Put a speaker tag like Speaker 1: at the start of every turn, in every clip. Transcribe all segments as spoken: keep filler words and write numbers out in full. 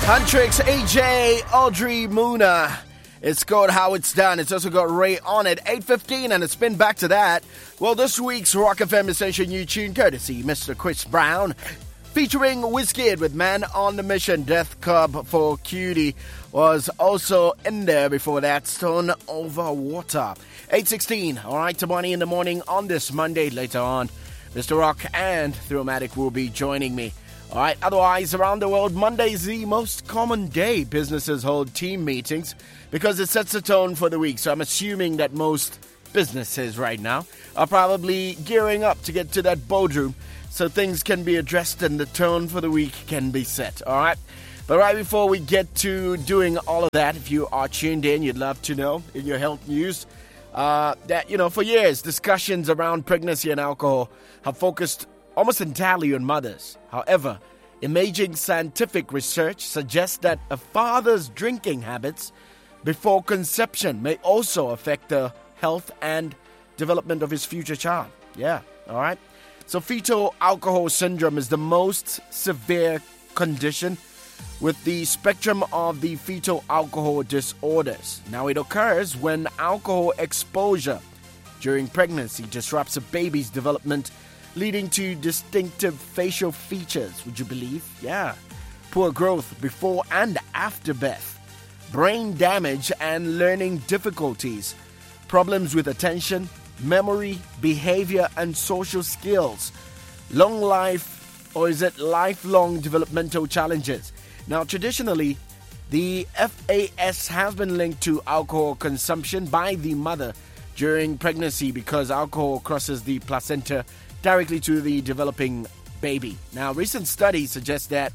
Speaker 1: Huntrix, A J, Audrey Muna. It's called How It's Done. It's also got Ray on it. eight fifteen, and it's been back to that. Well, this week's Rock F M Essential New Tune, courtesy Mister Chris Brown, featuring Wizkid with Man on the Mission. Death Cub for Cutie was also in there before that. Stone Over Water. eight sixteen, all right, to Money in the morning on this Monday. Later on, Mister Rock and Thrillmatic will be joining me. All right, otherwise, around the world, Monday is the most common day businesses hold team meetings because it sets the tone for the week. So I'm assuming that most businesses right now are probably gearing up to get to that boardroom so things can be addressed and the tone for the week can be set. All right, but right before we get to doing all of that, if you are tuned in, you'd love to know in your health news uh, that, you know, for years, discussions around pregnancy and alcohol have focused almost entirely on mothers. However, emerging scientific research suggests that a father's drinking habits before conception may also affect the health and development of his future child. Yeah, all right. So fetal alcohol syndrome is the most severe condition with the spectrum of the fetal alcohol disorders. Now, it occurs when alcohol exposure during pregnancy disrupts a baby's development, leading to distinctive facial features, would you believe? Yeah. Poor growth before and after birth, brain damage and learning difficulties, problems with attention, memory, behavior, and social skills, long life, or is it lifelong developmental challenges? Now, traditionally, the F A S has been linked to alcohol consumption by the mother during pregnancy because alcohol crosses the placenta directly to the developing baby. Now, recent studies suggest that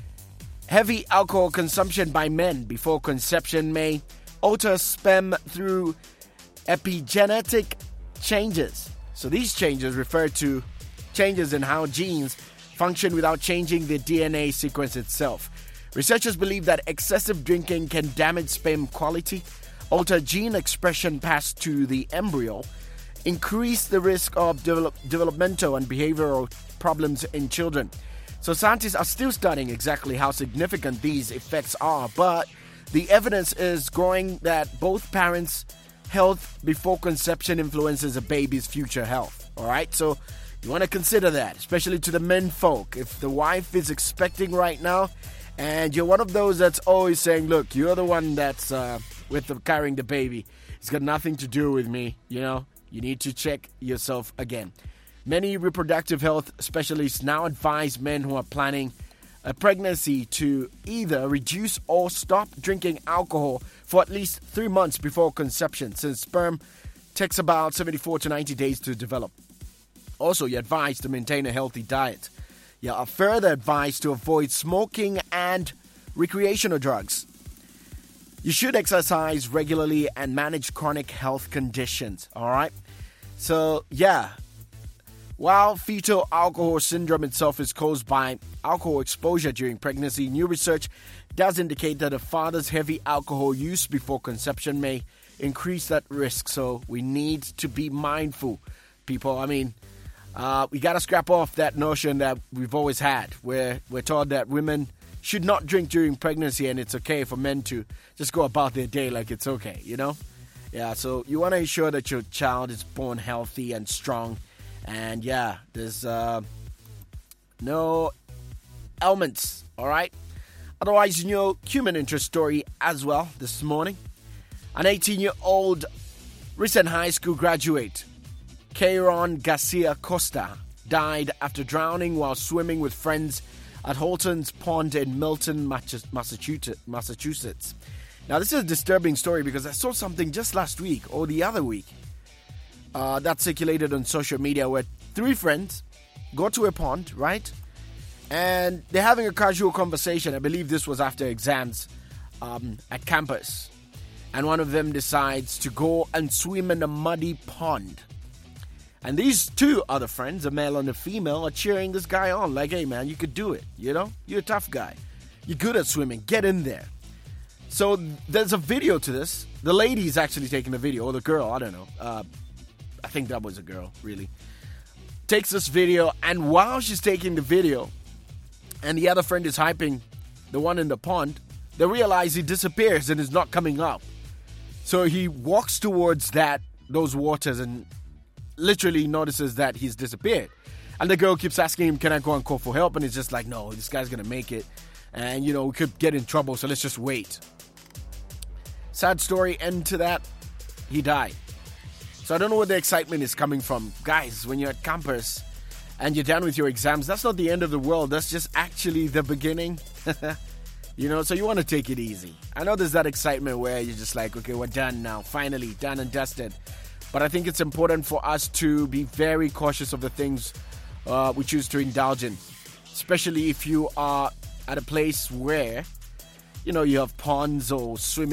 Speaker 1: heavy alcohol consumption by men before conception may alter sperm through epigenetic changes. So these changes refer to changes in how genes function without changing the D N A sequence itself. Researchers believe that excessive drinking can damage sperm quality, alter gene expression passed to the embryo, increase the risk of develop, developmental and behavioral problems in children. So scientists are still studying exactly how significant these effects are, but the evidence is growing that both parents' health before conception influences a baby's future health. All right, so you want to consider that, especially to the men folk. If the wife is expecting right now, and you're one of those that's always saying, look, you're the one that's uh, with the, carrying the baby. It's got nothing to do with me, you know. You need to check yourself again. Many reproductive health specialists now advise men who are planning a pregnancy to either reduce or stop drinking alcohol for at least three months before conception, since sperm takes about seventy-four to ninety days to develop. Also, you're advised to maintain a healthy diet. You are further advised to avoid smoking and recreational drugs. You should exercise regularly and manage chronic health conditions, all right? So, yeah, while fetal alcohol syndrome itself is caused by alcohol exposure during pregnancy, new research does indicate that a father's heavy alcohol use before conception may increase that risk. So we need to be mindful, people. I mean, uh, we got to scrap off that notion that we've always had, where we're told that women should not drink during pregnancy and it's okay for men to just go about their day like it's okay, you know? Yeah, so you want to ensure that your child is born healthy and strong. And yeah, there's uh, no ailments, all right? Otherwise, you know, human interest story as well this morning. An eighteen-year-old recent high school graduate, Kayron Garcia Costa, died after drowning while swimming with friends at Holton's Pond in Milton, Massachusetts. Now, this is a disturbing story because I saw something just last week or the other week uh, that circulated on social media where three friends go to a pond, right? And they're having a casual conversation. I believe this was after exams um, at campus. And one of them decides to go and swim in a muddy pond. And these two other friends, a male and a female, are cheering this guy on. Like, hey, man, you could do it, you know? You're a tough guy. You're good at swimming. Get in there. So there's a video to this. The lady's actually taking the video, or the girl, I don't know. Uh, I think that was a girl, really. Takes this video, and while she's taking the video, and the other friend is hyping the one in the pond, they realize he disappears and is not coming up. So he walks towards that those waters and literally notices that he's disappeared. And the girl keeps asking him, can I go and call for help? And he's just like, no, this guy's going to make it. And, you know, we could get in trouble, so let's just wait. Sad story, end to that. He died. So I don't know where the excitement is coming from. Guys, when you're at campus and you're done with your exams, that's not the end of the world. That's just actually the beginning. You know, so you want to take it easy. I know there's that excitement where you're just like, okay, we're done now. Finally, done and dusted. But I think it's important for us to be very cautious of the things uh, we choose to indulge in. Especially if you are at a place where, you know, you have ponds or swimming